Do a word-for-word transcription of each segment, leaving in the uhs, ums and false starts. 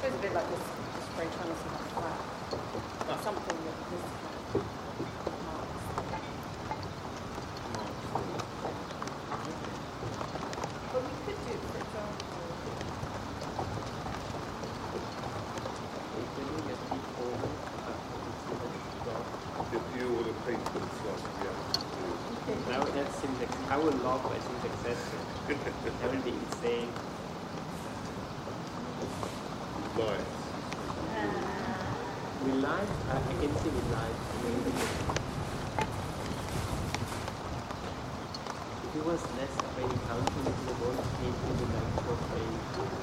suppose a bit like this spray tan or something like that. But something that this marks. But we could do, for example. If you would have painted the slot, yeah. Now that's syntax. I will log my syntax session. That will be insane. Light. We live? I, I can see we live. If it was less of any counting, it would have paid to the like for page.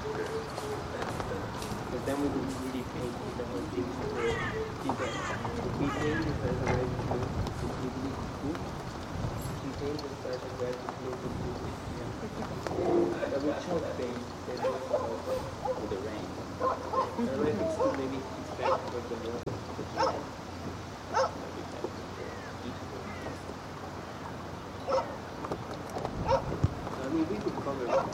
But then we would really pay the whole thing to the people. If we pay the person where to go, completely good. If we pay the person where to go, completely that would choke page, then with the rain. Otherwise, it's still maybe it's better for the more. I mean, we could cover it.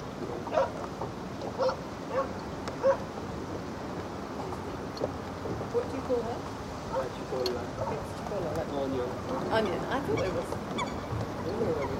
What do you call her? What you call that? What do you call her? Like Onion. onion. I thought it was. I don't know what we